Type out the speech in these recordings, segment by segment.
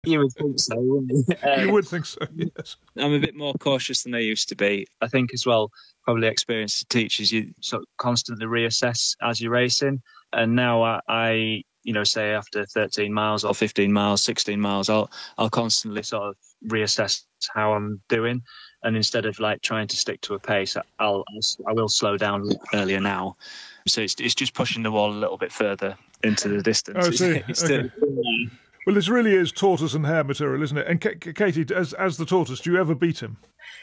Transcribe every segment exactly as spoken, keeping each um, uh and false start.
You would think so, wouldn't you? Um, you would think so, yes. I'm a bit more cautious than I used to be. I think as well, probably experience teaches you sort of constantly reassess as you're racing. And now I, I, you know, say after thirteen miles or fifteen miles, sixteen miles, I'll I'll constantly sort of reassess how I'm doing. And instead of like trying to stick to a pace, I'll, I'll I will slow down earlier now. So it's it's just pushing the wall a little bit further into the distance. Oh, I see. It's, it's Okay. still, Well, this really is tortoise and hare material, isn't it? And K- Katie, as as the tortoise, do you ever beat him?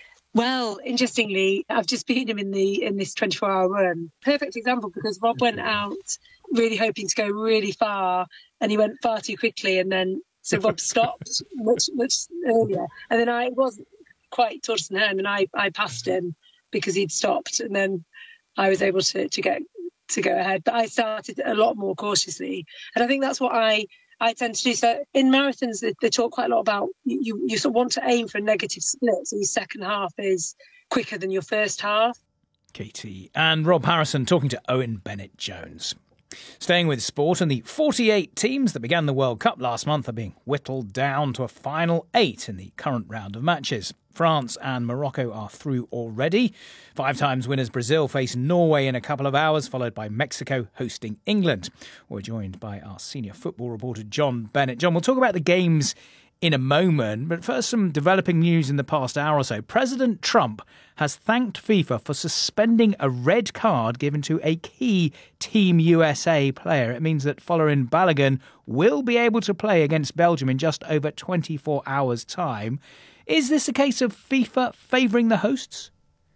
Well, interestingly, I've just beaten him in the in this twenty-four hour run. Perfect example, because Rob went out really hoping to go really far, and he went far too quickly, and then so Rob stopped much much earlier, and then I it wasn't quite tortoise and hare, and then I I passed him because he'd stopped, and then I was able to to get to go ahead. But I started a lot more cautiously, and I think that's what I. I tend to do. So in marathons, they, they talk quite a lot about you, you sort of want to aim for a negative split. So your second half is quicker than your first half. Katie and Rob Harrison talking to Owen Bennett-Jones. Staying with sport, and the forty-eight teams that began the World Cup last month are being whittled down to a final eight in the current round of matches. France and Morocco are through already. Five times winners Brazil face Norway in a couple of hours, followed by Mexico hosting England. We're joined by our senior football reporter, John Bennett. John, we'll talk about the games in a moment, but first some developing news in the past hour or so. President Trump has thanked FIFA for suspending a red card given to a key Team U S A player. It means that Folarin Balogun will be able to play against Belgium in just over twenty-four hours' time. Is this a case of FIFA favouring the hosts?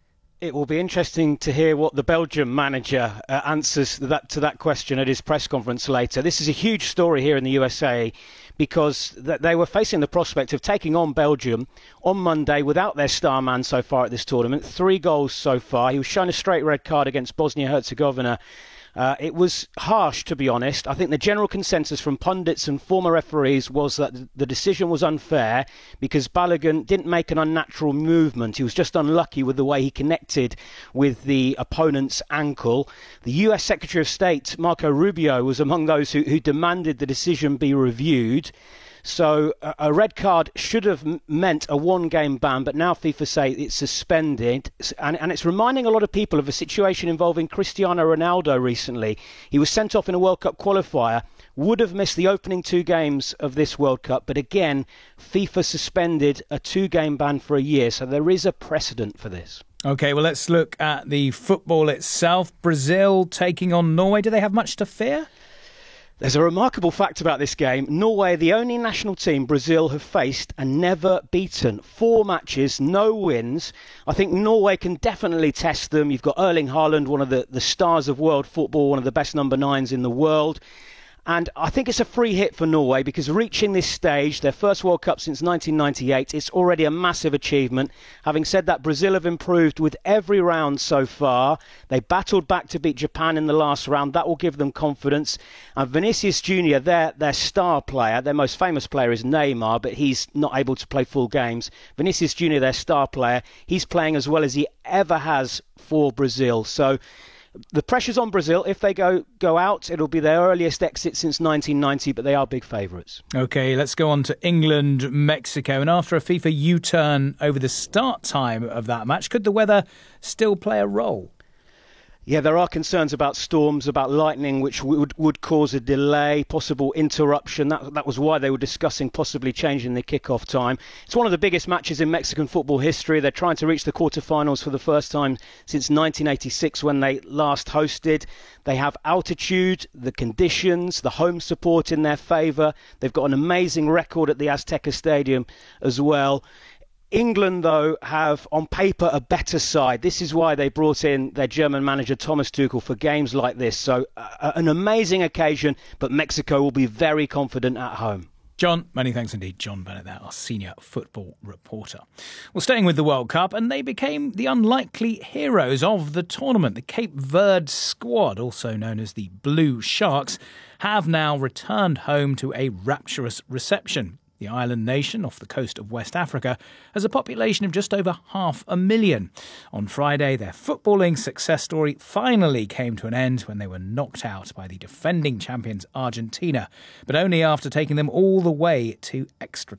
It will be interesting to hear what the Belgium manager uh, answers to that, to that question at his press conference later. This is a huge story here in the U S A because th- they were facing the prospect of taking on Belgium on Monday without their star man so far at this tournament. Three goals so far. He was shown a straight red card against Bosnia-Herzegovina. Uh, it was harsh, to be honest. I think the general consensus from pundits and former referees was that the decision was unfair because Balogun didn't make an unnatural movement. He was just unlucky with the way he connected with the opponent's ankle. The U S Secretary of State, Marco Rubio, was among those who, who demanded the decision be reviewed. So uh, a red card should have m- meant a one-game ban, but now FIFA say it's suspended. And, and it's reminding a lot of people of a situation involving Cristiano Ronaldo recently. He was sent off in a World Cup qualifier, would have missed the opening two games of this World Cup, but again, FIFA suspended a two-game ban for a year, so there is a precedent for this. OK, well, let's look at the football itself. Brazil taking on Norway. Do they have much to fear? There's a remarkable fact about this game. Norway, the only national team Brazil have faced and never beaten. Four matches, no wins. I think Norway can definitely test them. You've got Erling Haaland, one of the, the stars of world football, one of the best number nines in the world. And I think it's a free hit for Norway because reaching this stage, their first World Cup since nineteen ninety-eight, it's already a massive achievement. Having said that, Brazil have improved with every round so far. They battled back to beat Japan in the last round. That will give them confidence. And Vinicius Junior, their, their star player, their most famous player is Neymar, but he's not able to play full games. Vinicius Junior, their star player, he's playing as well as he ever has for Brazil. So the pressure's on Brazil. If they go go out, it'll be their earliest exit since nineteen ninety, but they are big favourites. OK, let's go on to England, Mexico. And after a FIFA U-turn over the start time of that match, could the weather still play a role? Yeah, there are concerns about storms, about lightning, which would would cause a delay, possible interruption. That that was why they were discussing possibly changing the kick-off time. It's one of the biggest matches in Mexican football history. They're trying to reach the quarterfinals for the first time since nineteen eighty-six when they last hosted. They have altitude, the conditions, the home support in their favour. They've got an amazing record at the Azteca Stadium as well. England, though, have on paper a better side. This is why they brought in their German manager Thomas Tuchel for games like this. So uh, an amazing occasion, but Mexico will be very confident at home. John, many thanks indeed. John Bennett there, our senior football reporter. Well, staying with the World Cup, and they became the unlikely heroes of the tournament. The Cape Verde squad, also known as the Blue Sharks, have now returned home to a rapturous reception. The island nation off the coast of West Africa has a population of just over half a million. On Friday, their footballing success story finally came to an end when they were knocked out by the defending champions Argentina, but only after taking them all the way to extra